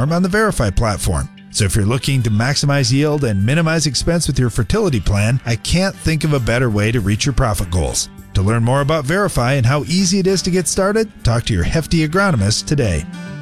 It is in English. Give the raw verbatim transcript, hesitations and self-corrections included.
platform on the Verify platform. So if you're looking to maximize yield and minimize expense with your fertility plan, I can't think of a better way to reach your profit goals. To learn more about Verify and how easy it is to get started, talk to your Hefty agronomist today.